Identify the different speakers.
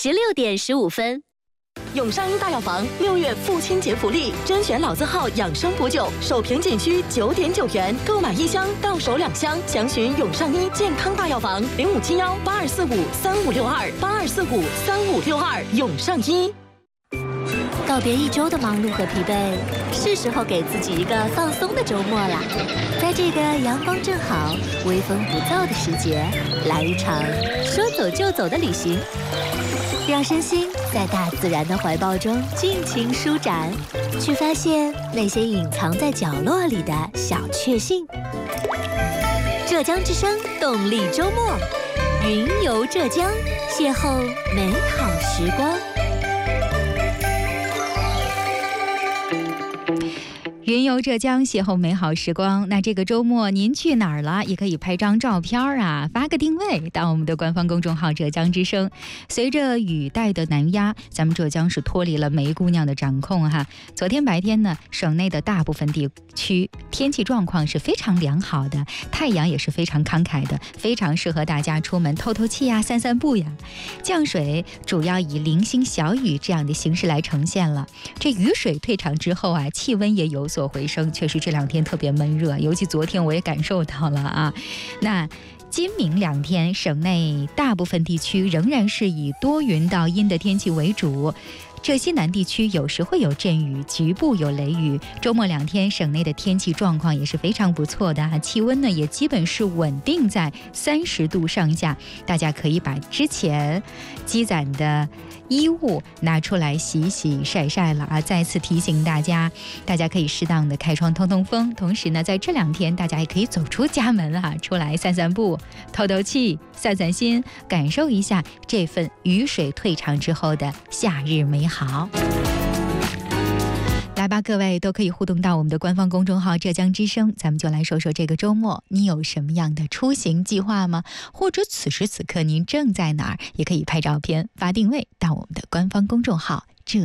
Speaker 1: 16:15。
Speaker 2: 永上医大药房6月父亲节福利，甄选老字号养生补酒，首瓶仅需9.9元，购买1箱到手2箱。详询永上医健康大药房05718245-3562，8245-3562，永上医。
Speaker 1: 告别一周的忙碌和疲惫，是时候给自己一个放松的周末啦。在这个阳光正好、微风不燥的时节，来一场说走就走的旅行，让身心在大自然的怀抱中尽情舒展，去发现那些隐藏在角落里的小确幸。浙江之声动力周末，云游浙江，邂逅美好时光。
Speaker 3: 云游浙江，邂逅美好时光。那这个周末您去哪儿了？也可以拍张照片啊，发个定位到我们的官方公众号浙江之声。随着雨带的南压，咱们浙江是脱离了梅姑娘的掌控哈。昨天白天呢，省内的大部分地区天气状况是非常良好的，太阳也是非常慷慨的，非常适合大家出门透透气呀、散散步呀。降水主要以零星小雨这样的形式来呈现了。这雨水退场之后啊，气温也有所回升，确实这2天特别闷热，尤其昨天我也感受到了啊。那今明2天，省内大部分地区仍然是以多云到阴的天气为主。浙西南地区有时会有阵雨，局部有雷雨。周末2天，省内的天气状况也是非常不错的啊，气温呢也基本是稳定在30度上下。大家可以把之前积攒的衣物拿出来洗洗晒晒了啊！再次提醒大家可以适当的开窗通通风，同时呢，在这2天大家也可以走出家门啊，出来散散步、透透气、散散心，感受一下这份雨水退场之后的夏日美好。来吧，各位都可以互动到我们的官方公众号浙江之声，咱们就来说说这个周末你有什么样的出行计划吗？或者此时此刻您正在哪儿，也可以拍照片发定位到我们的官方公众号